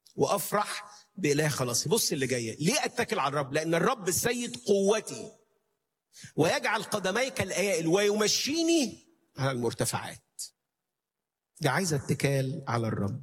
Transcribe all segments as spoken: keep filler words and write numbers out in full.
وأفرح بإله خلاصي. بص اللي جاية، ليه أتكل على الرب؟ لأن الرب السيد قوتي ويجعل قدمي كالأيائل ويمشيني على المرتفعات. ده عايز اتكال على الرب.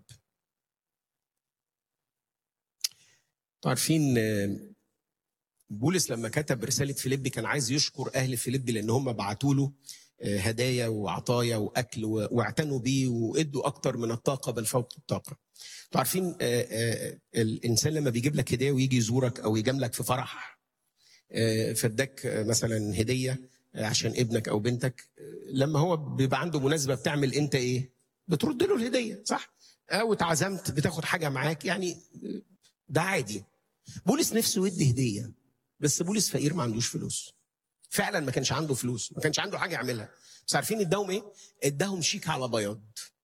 عارفين بولس لما كتب رسالة فيليبي كان عايز يشكر أهل فيليبي لأن هم بعتوا له هدايا وعطايا وأكل واعتنوا بيه وإدوا أكتر من الطاقة بل فوق الطاقة. عارفين الإنسان لما بيجيب لك هدايا ويجي يزورك أو يجاملك في فرح، فداك مثلا هدية عشان ابنك أو بنتك، لما هو بيبقى عنده مناسبة بتعمل أنت إيه؟ بترد له الهدية، صح؟ أو اتعزمت بتاخد حاجة معاك، يعني ده عادي. بولس نفسه يدي هدية، بس بولس فقير ما عندوش فلوس. فعلا ما كانش عنده فلوس، ما كانش عنده حاجة يعملها. بس عارفين اداهم ايه؟ اداهم شيك على بياض.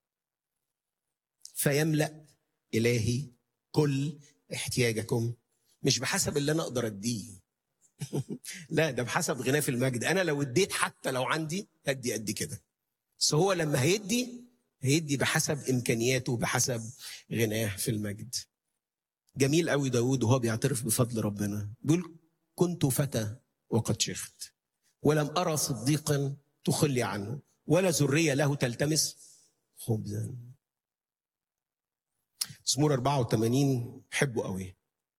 فيملأ إلهي كل احتياجكم، مش بحسب اللي انا اقدر اديه لا، ده بحسب غناه في المجد. انا لو اديت حتى لو عندي هدي قد كده، بس هو لما هيدي هيدي بحسب امكانياته، بحسب غناه في المجد. جميل قوي داود وهو بيعترف بفضل ربنا، بيقول كنت فتى وقد شخت ولم أرى صديقا تخلي عنه ولا ذرية له تلتمس خبزا. مزمور أربعة وثمانين حبه قوي.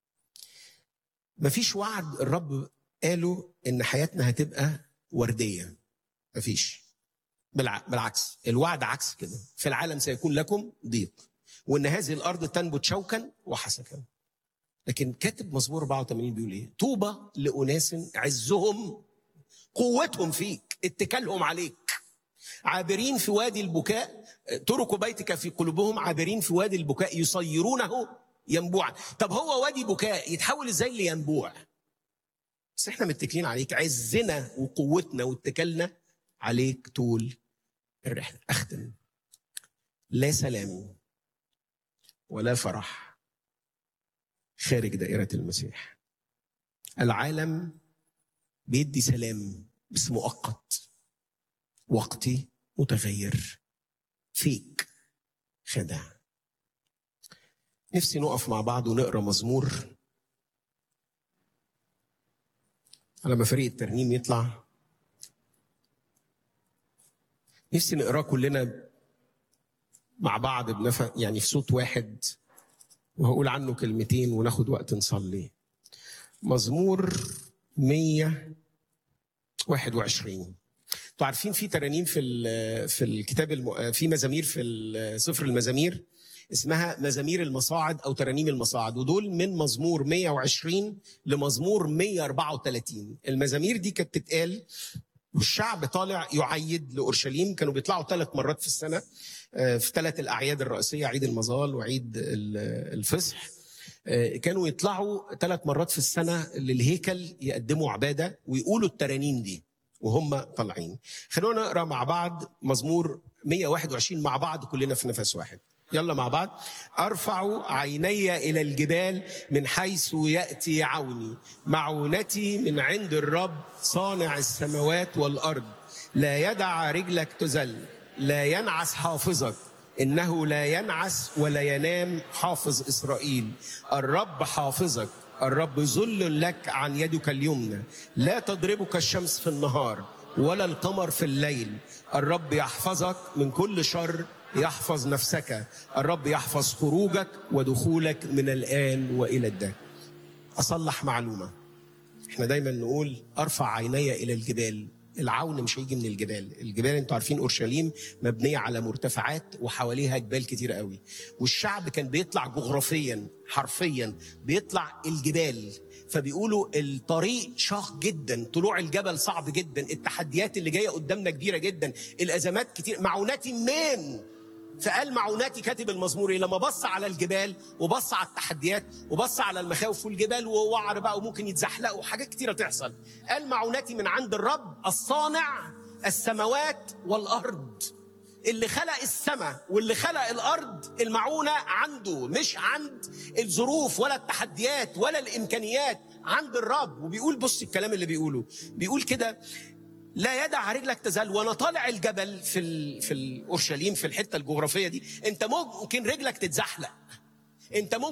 مفيش وعد الرب قاله إن حياتنا هتبقى وردية، مفيش. بالعكس، الوعد عكس كده. في العالم سيكون لكم ضيق وإن هذه الأرض تنبت شوكا وحسكا. لكن كاتب مزمور أربعة وثمانين بيقول ايه؟ طوبى لأناس عزهم قوتهم فيك، اتكالهم عليك، عابرين في وادي البكاء تركوا بيتك في قلوبهم، عابرين في وادي البكاء يصيرونه ينبوعا. طب هو وادي بكاء يتحول ازاي لينبوع؟ بس احنا متكلين عليك، عزنا وقوتنا واتكالنا عليك طول الرحلة. اختم. لا سلام ولا فرح خارج دائرة المسيح. العالم بيدي سلام بس مؤقت، وقتي، متغير، فيك، خدع. نفسي نقف مع بعض ونقرأ مزمور على ما فريق الترنيم يطلع. نفسي نقرأ كلنا مع بعض بنفس، يعني في صوت واحد، وهقول عنه كلمتين وناخد وقت نصلي. مزمور مية وواحد وعشرين. انتوا عارفين في ترانيم في في الكتاب الم... في مزامير في سفر المزامير اسمها مزامير المصاعد او ترانيم المصاعد، ودول من مزمور مية وعشرين لمزمور مية وأربعة وثلاثين. المزامير دي كانت تتقال والشعب طالع يعيد لأورشليم. كانوا بيطلعوا ثلاث مرات في السنة في ثلاث الأعياد الرئيسية، عيد المظال وعيد الفصح. كانوا يطلعوا ثلاث مرات في السنة للهيكل يقدموا عبادة ويقولوا الترانيم دي وهم طالعين. خلونا نقرأ مع بعض مزمور مية وواحد وعشرين مع بعض كلنا في نفس واحد. يلا مع بعض. أرفع عيني إلى الجبال من حيث يأتي عوني، معونتي من عند الرب صانع السماوات والأرض. لا يدع رجلك تزل، لا ينعس حافظك، إنه لا ينعس ولا ينام حافظ إسرائيل. الرب حافظك، الرب ظل لك عن يدك اليمنى. لا تضربك الشمس في النهار ولا القمر في الليل. الرب يحفظك من كل شر، يحفظ نفسك. الرب يحفظ خروجك ودخولك من الآن وإلى الدهر. أصلح معلومة، احنا دايما نقول أرفع عيني إلى الجبال. العون مش هيجي من الجبال. الجبال انتوا عارفين أورشليم مبنية على مرتفعات وحواليها جبال كتير قوي، والشعب كان بيطلع جغرافيا حرفيا بيطلع الجبال. فبيقولوا الطريق شاق جدا، طلوع الجبل صعب جدا، التحديات اللي جاية قدامنا كبيرة جدا، الأزمات كتير. معوناتي منين؟ فقال معوناتي كاتب المزمور لما بص على الجبال وبص على التحديات وبص على المخاوف والجبال ووعر بقى وممكن يتزحلقوا وحاجات كتيرة تحصل. قال معوناتي من عند الرب الصانع السماوات والأرض. اللي خلق السماء واللي خلق الأرض المعونة عنده، مش عند الظروف ولا التحديات ولا الإمكانيات، عند الرب. وبيقول بص الكلام اللي بيقوله، بيقول كده لا يدع رجلك تزل. وانا طالع الجبل في ال... في اورشليم في الحته الجغرافيه دي، انت ممكن رجلك تتزحلق، انت ممكن